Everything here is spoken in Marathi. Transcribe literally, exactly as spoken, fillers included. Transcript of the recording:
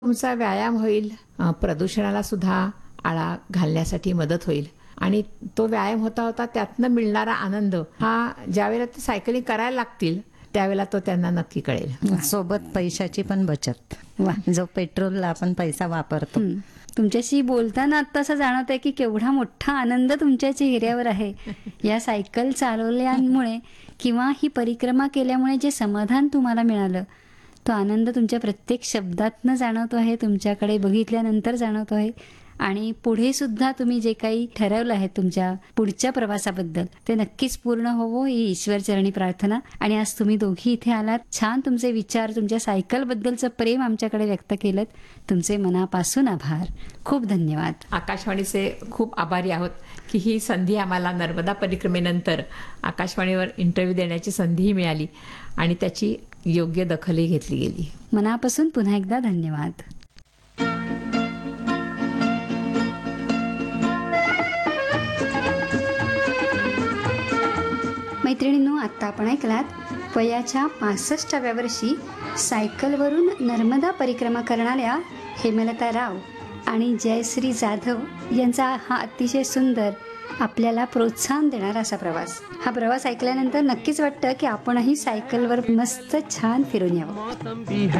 तुमचा व्यायाम होईल, अ, प्रदूषणाला सुद्धा आळा घालण्यासाठी मदत होईल आणि तो व्यायाम होता होता त्यातनं मिळणारा आनंद हा ज्यावेळेला ते सायकलिंग करायला लागतील त्यावेळेला तो त्यांना नक्की कळेल. सोबत पैशाची पण बचत. वा. जो पेट्रोलला आपण पैसा वापरतो. हं. तुमच्याशी बोलताना आता असं जाणवत आहे की केवढा मोठा आनंद तुमच्या चेहऱ्यावर आहे. या सायकल चालवल्यामुळे किंवा ही परिक्रमा केल्यामुळे जे समाधान तुम्हाला मिळालं तो आनंद तुमच्या प्रत्येक शब्दातनं जाणवतो आहे, तुमच्याकडे बघितल्यानंतर जाणवतो आहे. आणि पुढे सुद्धा तुम्ही जे काही ठरवलं आहे तुमच्या पुढच्या प्रवासाबद्दल ते नक्कीच पूर्ण होवो ही ईश्वरचरणी प्रार्थना. आणि आज तुम्ही दोघी इथे आलात, छान तुमचे विचार, तुमच्या सायकल बद्दलचं प्रेम आमच्याकडे व्यक्त केलं. तुमचे मनापासून आभार. खूप धन्यवाद. आकाशवाणीचे खूप आभारी आहोत की ही संधी आम्हाला नर्मदा परिक्रमेनंतर आकाशवाणीवर इंटरव्ह्यू देण्याची संधीही मिळाली आणि त्याची योग्य दखलही घेतली गेली. मनापासून पुन्हा एकदा धन्यवाद. मैत्रिणींनो, आता आपण ऐकलात वयाच्या पासष्टाव्या वर्षी सायकलवरून नर्मदा परिक्रमा करणाऱ्या हेमलता राव आणि जयश्री जाधव यांचा हा अतिशय सुंदर, आपल्याला प्रोत्साहन देणारा असा प्रवास. हा प्रवास ऐकल्यानंतर नक्कीच वाटतं की आपणही सायकलवर मस्त छान फिरून यावं.